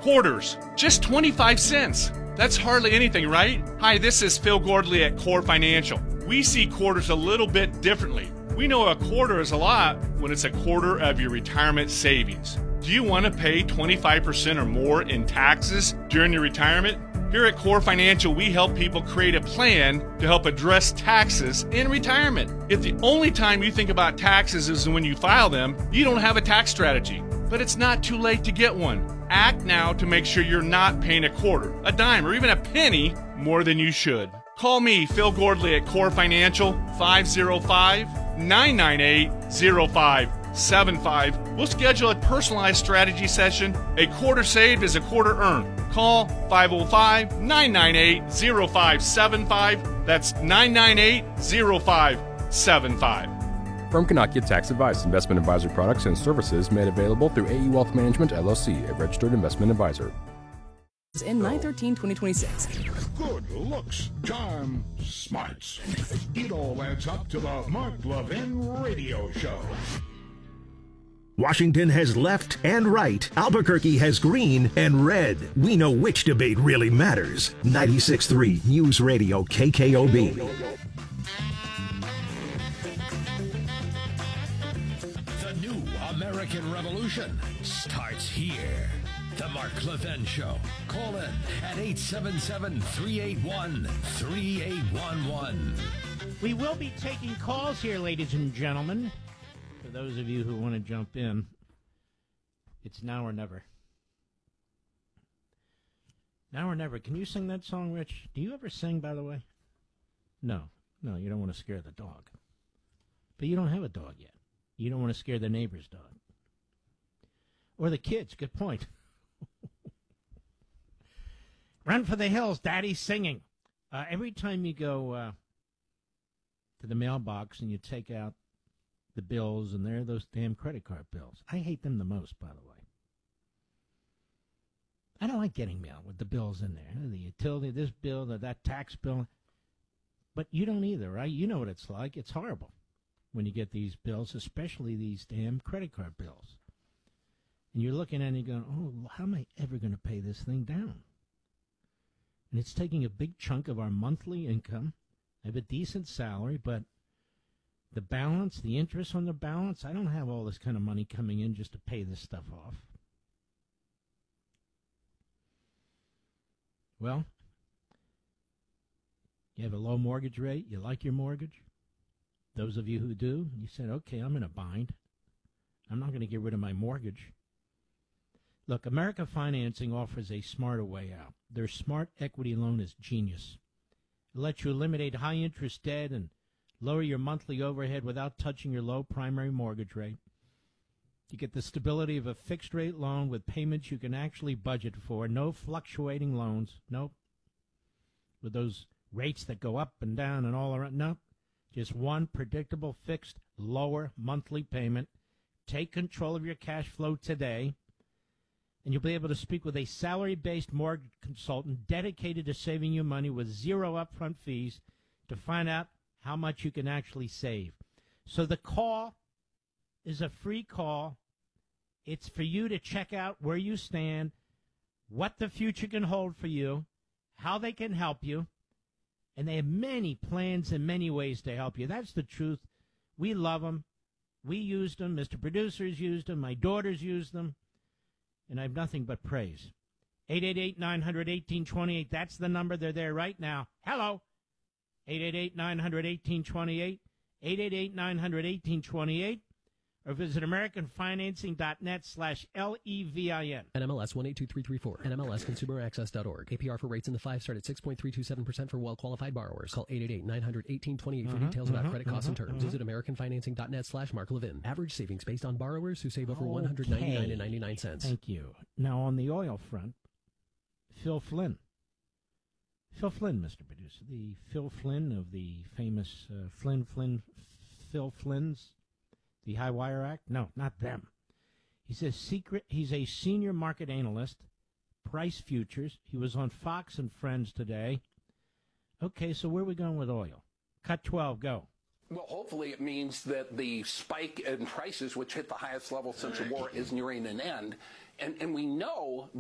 Quarters, just 25 cents. That's hardly anything, right? Hi, this is Phil Gordley at Core Financial. We see quarters a little bit differently. We know a quarter is a lot when it's a quarter of your retirement savings. Do you want to pay 25% or more in taxes during your retirement? Here at Core Financial, we help people create a plan to help address taxes in retirement. If the only time you think about taxes is when you file them, you don't have a tax strategy. But it's not too late to get one. Act now to make sure you're not paying a quarter, a dime, or even a penny more than you should. Call me, Phil Gordley at Core Financial, 505-998-0575. We'll schedule a personalized strategy session. A quarter saved is a quarter earned. Call 505-998-0575. That's 998-0575. Firm cannot give tax advice. Investment advisory products and services made available through AE Wealth Management, LLC, a registered investment advisor. In 9/13/2026. Good looks, charm, smarts. It all adds up to the Mark Levin Radio Show. Washington has left and right. Albuquerque has green and red. We know which debate really matters. 96.3 News Radio KKOB. The new American Revolution starts here. The Mark Levin Show. Call in at 877-381-3811. We will be taking calls here, ladies and gentlemen. For those of you who want to jump in, it's now or never. Now or never. Can you sing that song, Rich? Do you ever sing, by the way? No, you don't want to scare the dog. But you don't have a dog yet. You don't want to scare the neighbor's dog. Or the kids. Good point. Run for the hills, Daddy's singing. Every time you go to the mailbox and you take out the bills, and there are those damn credit card bills. I hate them the most, by the way. I don't like getting mail with the bills in there. The utility, this bill, that tax bill. But you don't either, right? You know what it's like. It's horrible when you get these bills, especially these damn credit card bills. And you're looking at it and going, oh, how am I ever going to pay this thing down? And it's taking a big chunk of our monthly income. I have a decent salary, but the balance, the interest on the balance, I don't have all this kind of money coming in just to pay this stuff off. Well, you have a low mortgage rate. You like your mortgage. Those of you who do, you said, okay, I'm in a bind. I'm not going to get rid of my mortgage. Look, America Financing offers a smarter way out. Their smart equity loan is genius. It lets you eliminate high-interest debt and lower your monthly overhead without touching your low primary mortgage rate. You get the stability of a fixed-rate loan with payments you can actually budget for. No fluctuating loans. Nope. With those rates that go up and down and all around. Nope. Just one predictable, fixed, lower monthly payment. Take control of your cash flow today, and you'll be able to speak with a salary-based mortgage consultant dedicated to saving you money with zero upfront fees to find out how much you can actually save. So the call is a free call. It's for you to check out where you stand, what the future can hold for you, how they can help you. And they have many plans and many ways to help you. That's the truth. We love them. We used them. Mr. Producers used them. My daughters used them. And I have nothing but praise. 888-900-1828. That's the number. They're there right now. Hello. 888-900-1828. 888-900-1828. Or visit AmericanFinancing.net/LEVIN. NMLS 182334. NMLSConsumerAccess.org. APR for rates in the 5 start at 6.327% for well-qualified borrowers. Call 888-900-1828 for details about credit costs and terms. Visit AmericanFinancing.net/Mark Levin. Average savings based on borrowers who save over $199.99. Thank you. Now, on the oil front, Phil Flynn. Phil Flynn, Mr. Producer. The Phil Flynn of the famous Phil Flynn's. The High Wire Act? No, not them. He's a senior market analyst, price futures. He was on Fox and Friends today. Okay, so where are we going with oil? Cut 12, go. Well, hopefully it means that the spike in prices, which hit the highest level since the war, is nearing an end. And we know